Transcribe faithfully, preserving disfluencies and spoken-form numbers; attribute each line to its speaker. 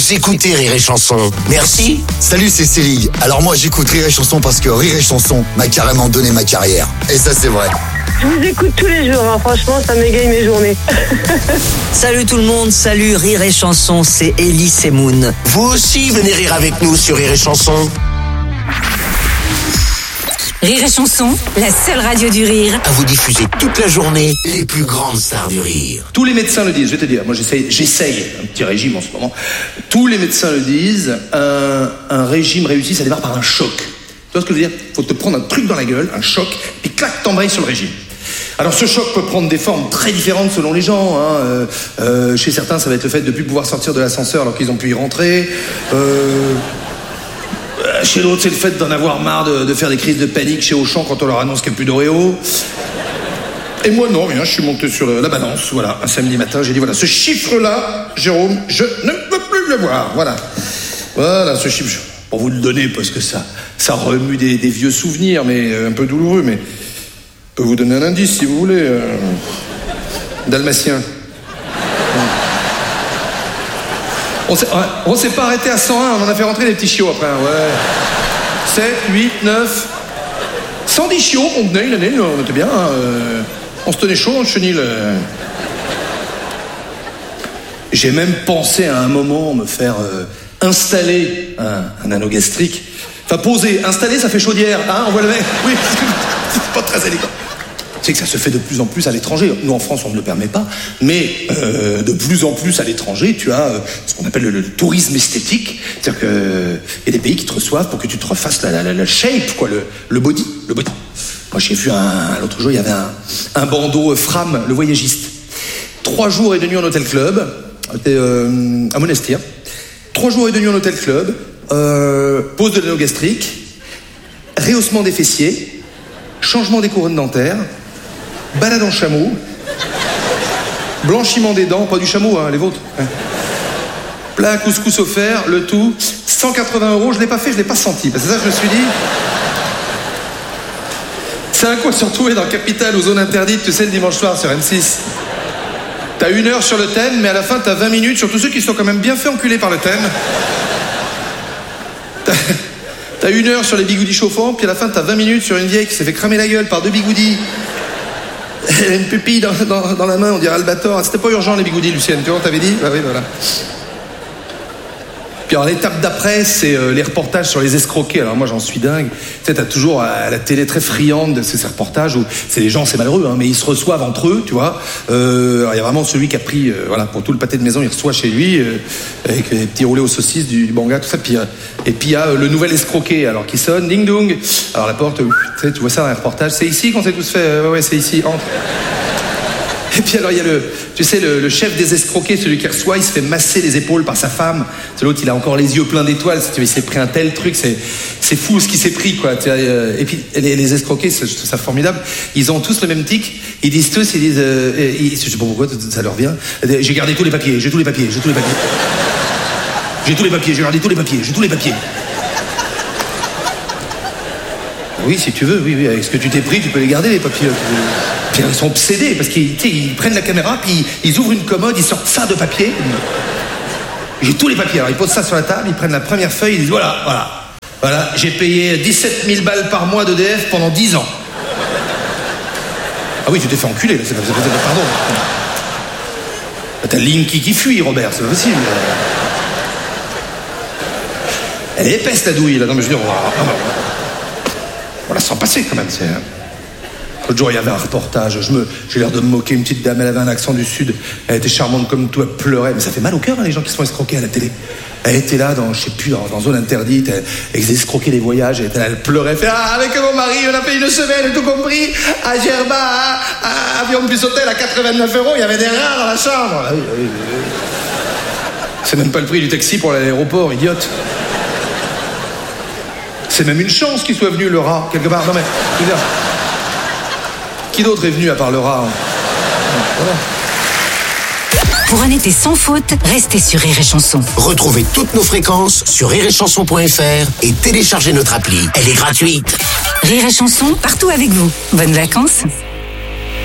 Speaker 1: Vous écoutez Rire et Chanson. Merci.
Speaker 2: Salut, c'est Céline. Alors moi, j'écoute Rire et Chanson parce que Rire et Chanson m'a carrément donné ma carrière. Et ça, c'est vrai.
Speaker 3: Je vous écoute tous les jours, hein. Franchement, ça m'égaye mes journées.
Speaker 4: Salut tout le monde, salut Rire et Chanson, c'est Elise et Moon.
Speaker 1: Vous aussi, venez rire avec nous sur Rire et Chanson.
Speaker 5: Rire et Chanson, la seule radio du rire.
Speaker 1: À vous diffuser toute la journée les plus grandes stars du rire.
Speaker 6: Tous les médecins le disent, je vais te dire, moi j'essaye, j'essaye un petit régime en ce moment. Tous les médecins le disent, un, un régime réussi, ça démarre par un choc. Tu vois ce que je veux dire? Faut te prendre un truc dans la gueule, un choc, puis clac, t'embrayes sur le régime. Alors ce choc peut prendre des formes très différentes selon les gens. Hein. Euh, euh, chez certains, ça va être le fait de ne plus pouvoir sortir de l'ascenseur alors qu'ils ont pu y rentrer. Euh... Chez l'autre, c'est le fait d'en avoir marre de, de faire des crises de panique chez Auchan quand on leur annonce qu'il n'y a plus d'Oreo. Et moi, non, rien, je suis monté sur la balance, voilà, un samedi matin, j'ai dit, voilà, ce chiffre-là, Jérôme, je ne peux plus le voir, voilà. Voilà, ce chiffre, pour vous le donner, parce que ça, ça remue des, des vieux souvenirs, mais un peu douloureux, mais je peux vous donner un indice, si vous voulez. Euh... Dalmatien. On s'est, on s'est pas arrêté à cent un, on en a fait rentrer des petits chiots après, ouais. sept, huit, neuf, cent dix chiots qu'on tenait une année, on était bien, hein, euh, on se tenait chaud dans le chenil. Euh. J'ai même pensé à un moment me faire euh, installer un, un anneau gastrique. Enfin, poser, installer, ça fait chaudière, hein, on voit le mec, oui, c'est pas très élégant. C'est que ça se fait de plus en plus à l'étranger. Nous, en France, on ne le permet pas. Mais euh, de plus en plus à l'étranger, tu as euh, ce qu'on appelle le, le tourisme esthétique. C'est-à-dire qu'il euh, y a des pays qui te reçoivent pour que tu te refasses la, la, la shape, quoi, le, le body. Le body. Moi, j'ai vu un, l'autre jour, il y avait un, un bandeau euh, Fram, le voyagiste. Trois jours et deux nuits en hôtel club. C'était euh, à Monastir. Trois jours et deux nuits en hôtel club. Euh, pose de l'anneau gastrique. Rehaussement des fessiers. Changement des couronnes dentaires. Balade en chameau, blanchiment des dents, pas du chameau, hein, les vôtres. Hein. Plat couscous offert, le tout, cent quatre-vingts euros, je l'ai pas fait, je l'ai pas senti, parce que ça je me suis dit, c'est un coup à se retrouver dans Capital ou Zone Interdite, tu sais, le dimanche soir sur M six. T'as une heure sur le thème, mais à la fin t'as vingt minutes sur tous ceux qui sont quand même bien fait enculer par le thème. T'as, t'as une heure sur les bigoudis chauffants, puis à la fin t'as vingt minutes sur une vieille qui s'est fait cramer la gueule par deux bigoudis. Elle a une pupille dans, dans, dans la main, on dirait Albator. C'était pas urgent les bigoudis, Lucienne, tu vois, on t'avait dit? Bah oui, voilà. Puis alors l'étape d'après, c'est euh, les reportages sur les escroqués. Alors moi j'en suis dingue. Tu sais, t'as toujours à la télé très friande de ces, ces reportages où c'est les gens, c'est malheureux, hein, mais ils se reçoivent entre eux, tu vois. Euh, alors il y a vraiment celui qui a pris, euh, voilà, pour tout le pâté de maison, il reçoit chez lui euh, avec les petits roulés aux saucisses, du, du banga, tout ça. Puis, euh, et puis il y a euh, le nouvel escroqué, alors qui sonne, ding dong. Alors la porte, euh, tu sais, tu vois ça dans les reportages. C'est ici qu'on s'est tous fait. Euh, ouais, ouais, c'est ici. Entre. Et puis alors il y a le, tu sais, le, le chef des escroqués, celui qui reçoit, il se fait masser les épaules par sa femme. C'est l'autre, il a encore les yeux pleins d'étoiles. Si tu veux, il s'est pris un tel truc, c'est, c'est fou ce qui s'est pris, quoi. Tu vois, et puis les, les escroqués, c'est ça formidable. Ils ont tous le même tic. Ils disent tous, ils disent, euh, ils, je sais pas pourquoi ça leur vient. J'ai gardé tous les papiers, j'ai tous les papiers, j'ai tous les papiers. J'ai tous les papiers, j'ai gardé tous les papiers, j'ai tous les papiers. Oui, si tu veux, oui, oui, avec ce que tu t'es pris, tu peux les garder, les papiers. Puis ils sont obsédés, parce qu'ils ils prennent la caméra, puis ils ouvrent une commode, ils sortent ça de papier. J'ai tous les papiers, alors ils posent ça sur la table, ils prennent la première feuille, ils disent voilà, voilà, voilà, j'ai payé dix-sept mille balles par mois d'E D F pendant dix ans. Ah oui, tu t'es fait enculer, là, c'est pas, c'est pas, c'est pas pardon. T'as Linky qui fuit, Robert, c'est pas possible. Elle est épaisse, la douille, là, non mais je veux dire, on va, on la sent passer quand même, c'est... L'autre jour, il y avait un reportage, je me, j'ai l'air de me moquer, une petite dame, elle avait un accent du Sud, elle était charmante comme tout, elle pleurait, mais ça fait mal au cœur, hein, les gens qui se font escroquer à la télé. Elle était là, dans, je sais plus, dans, dans Zone Interdite, elle, elle faisait escroquer les voyages, elle, était là, elle pleurait, elle fait « Ah, avec mon mari, on a payé une semaine, tout compris, à Gerba, à, à Avion plus hôtel, à quatre-vingt-neuf euros, il y avait des rats dans la chambre. Ah, oui, oui, oui. C'est même pas le prix du taxi pour aller à l'aéroport, idiote. C'est même une chance qu'il soit venu, le rat, quelque part. Non mais, je veux dire... Qui d'autre est venu à part le rat, hein? Voilà.
Speaker 5: Pour un été sans faute, restez sur Rire et Chanson.
Speaker 1: Retrouvez toutes nos fréquences sur rire et chanson point f r et téléchargez notre appli. Elle est gratuite.
Speaker 5: Rire et Chanson, partout avec vous. Bonnes vacances.